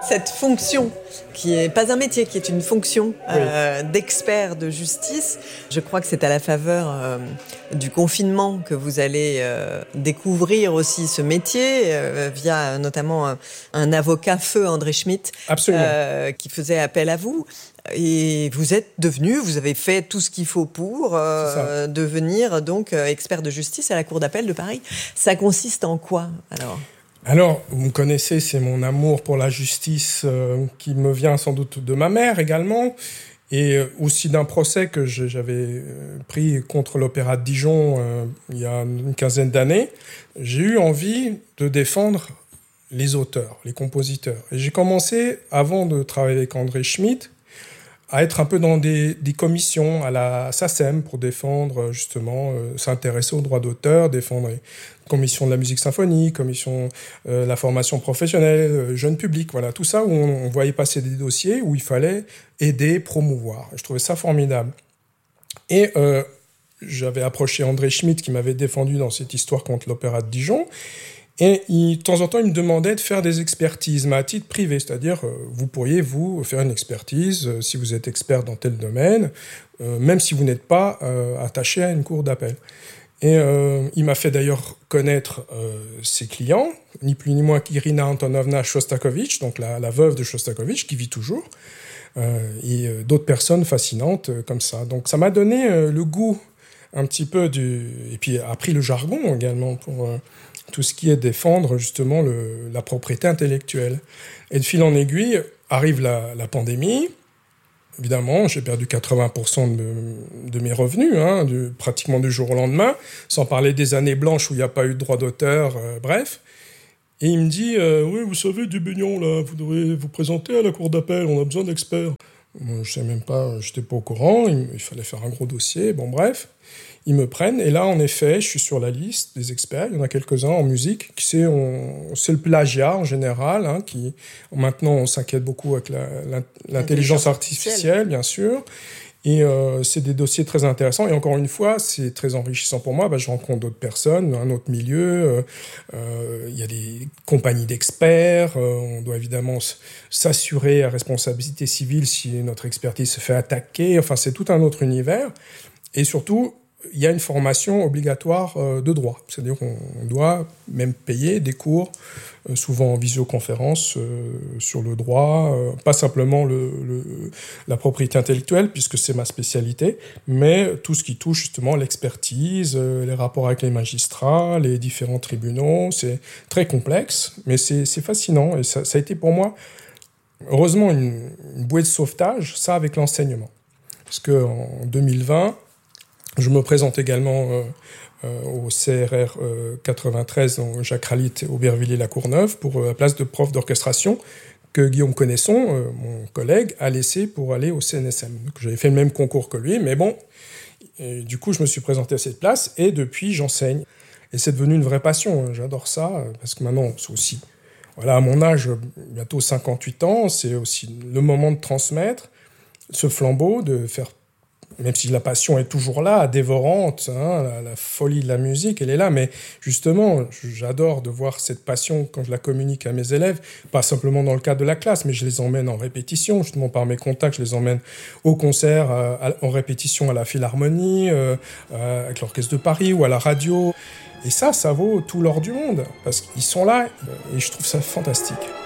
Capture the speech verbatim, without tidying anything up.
cette fonction qui est pas un métier, qui est une fonction euh, oui. d'expert de justice. Je crois que c'est à la faveur euh, du confinement que vous allez euh, découvrir aussi ce métier euh, via notamment un, un avocat feu, André Schmitt, euh, qui faisait appel à vous. Et vous êtes devenu, vous avez fait tout ce qu'il faut pour euh, devenir donc expert de justice à la Cour d'appel de Paris. Ça consiste en quoi alors ? Alors, vous me connaissez, c'est mon amour pour la justice euh, qui me vient sans doute de ma mère également, et aussi d'un procès que je, j'avais pris contre l'Opéra de Dijon euh, il y a une quinzaine d'années. J'ai eu envie de défendre les auteurs, les compositeurs. Et j'ai commencé, avant de travailler avec André Schmitt, à être un peu dans des, des commissions à la SACEM pour défendre, justement, euh, s'intéresser aux droits d'auteur, défendre les commissions de la musique symphonique, commission de euh, la formation professionnelle, euh, jeune public, voilà, tout ça où on, on voyait passer des dossiers où il fallait aider, promouvoir. Je trouvais ça formidable. Et euh, j'avais approché André Schmitt qui m'avait défendu dans cette histoire contre l'Opéra de Dijon. Et il, de temps en temps, il me demandait de faire des expertises, mais à titre privé, c'est-à-dire, euh, vous pourriez, vous, faire une expertise, euh, si vous êtes expert dans tel domaine, euh, même si vous n'êtes pas euh, attaché à une cour d'appel. Et euh, il m'a fait d'ailleurs connaître euh, ses clients, ni plus ni moins qu'Irina Antonovna Shostakovich, donc la, la veuve de Shostakovich, qui vit toujours, euh, et euh, d'autres personnes fascinantes euh, comme ça. Donc ça m'a donné euh, le goût un petit peu du... Et puis appris le jargon également pour... Euh, tout ce qui est défendre justement le, la propriété intellectuelle. Et de fil en aiguille, arrive la, la pandémie. Évidemment, j'ai perdu quatre-vingts pour cent de, de mes revenus, hein, du, pratiquement du jour au lendemain, sans parler des années blanches où il n'y a pas eu de droit d'auteur, euh, bref. Et il me dit, euh, oui, vous savez, Dubignon, là, vous devrez vous présenter à la cour d'appel, on a besoin d'experts. Moi, je ne sais même pas, je n'étais pas au courant, il, il fallait faire un gros dossier, bon bref. Ils me prennent, et là, en effet, je suis sur la liste des experts. Il y en a quelques-uns en musique. Qui c'est, on, c'est le plagiat, en général, hein, qui, maintenant, on s'inquiète beaucoup avec la, la, l'intelligence artificielle, bien sûr. Et euh, c'est des dossiers très intéressants. Et encore une fois, c'est très enrichissant pour moi. Bah, je rencontre d'autres personnes, un autre milieu. Euh, euh, il y a des compagnies d'experts. Euh, on doit évidemment s'assurer à responsabilité civile si notre expertise se fait attaquer. Enfin, c'est tout un autre univers. Et surtout, il y a une formation obligatoire euh, de droit. C'est-à-dire qu'on doit même payer des cours, euh, souvent en visioconférence, euh, sur le droit, euh, pas simplement le, le, la propriété intellectuelle, puisque c'est ma spécialité, mais tout ce qui touche justement l'expertise, euh, les rapports avec les magistrats, les différents tribunaux. C'est très complexe, mais c'est, c'est fascinant. Et ça, ça a été pour moi, heureusement, une, une bouée de sauvetage, ça avec l'enseignement. Parce qu'en deux mille vingt, je me présente également euh, euh, au C R R euh, quatre-vingt-treize, donc Jacques Ralit, Aubervilliers-la-Courneuve, pour euh, la place de prof d'orchestration que Guillaume Connaisson, euh, mon collègue, a laissé pour aller au C N S M. Donc, j'avais fait le même concours que lui, mais bon, et du coup, je me suis présenté à cette place, et depuis, j'enseigne. Et c'est devenu une vraie passion, j'adore ça, parce que maintenant, c'est aussi... Voilà, à mon âge, bientôt cinquante-huit ans, c'est aussi le moment de transmettre ce flambeau, de faire... Même si la passion est toujours là, dévorante, hein, la, la folie de la musique, elle est là. Mais justement, j'adore de voir cette passion quand je la communique à mes élèves, pas simplement dans le cadre de la classe, mais je les emmène en répétition, justement par mes contacts, je les emmène au concert, euh, en répétition à la Philharmonie, euh, euh, avec l'Orchestre de Paris ou à la radio. Et ça, ça vaut tout l'or du monde, parce qu'ils sont là, et je trouve ça fantastique.